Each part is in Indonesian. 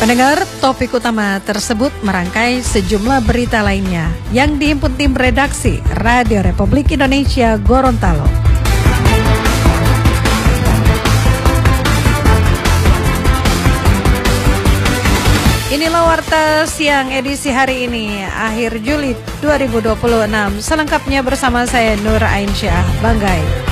Pendengar, topik utama tersebut merangkai sejumlah berita lainnya yang dihimpun tim redaksi Radio Republik Indonesia Gorontalo. Inilah Warta Siang edisi hari ini, akhir Juli 2026. Selengkapnya bersama saya Nur Ainsyah Banggai.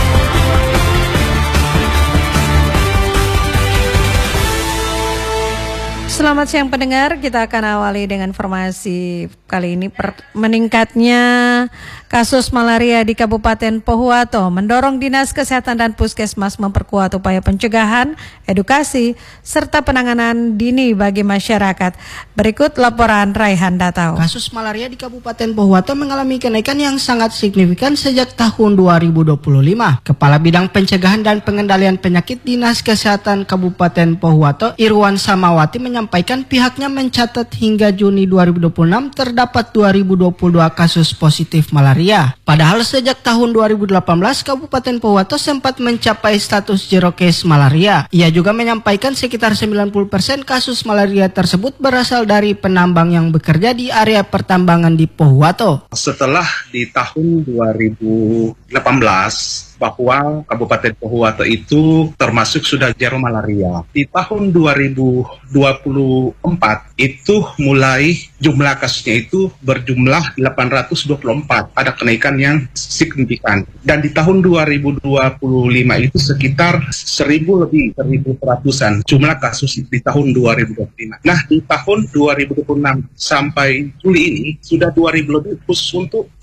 Selamat siang pendengar, kita akan awali dengan informasi kali ini. Meningkatnya kasus malaria di Kabupaten Pohuwato mendorong Dinas Kesehatan dan Puskesmas memperkuat upaya pencegahan, edukasi, serta penanganan dini bagi masyarakat. Berikut laporan Raihan Datau. Kasus malaria di Kabupaten Pohuwato mengalami kenaikan yang sangat signifikan sejak tahun 2025. Kepala Bidang Pencegahan dan Pengendalian Penyakit Dinas Kesehatan Kabupaten Pohuwato, Irwan Samawati, menyampaikan pihaknya mencatat hingga Juni 2026 terdapat 2022 kasus positif malaria. Padahal sejak tahun 2018 Kabupaten Pohuwato sempat mencapai status zero case malaria. Ia juga menyampaikan sekitar 90% kasus malaria tersebut berasal dari penambang yang bekerja di area pertambangan di Pohuwato. Setelah di tahun 2018 bahwa Kabupaten Pohuwato itu termasuk sudah zero malaria. Di tahun 2024 itu mulai jumlah kasusnya itu berjumlah 824. Ada kenaikan yang signifikan. Dan di tahun 2025 itu sekitar 1.000 lebih, 1.100-an jumlah kasus di tahun 2025. Nah, di tahun 2026 sampai Juli ini sudah 2.000 lebih khusus untuk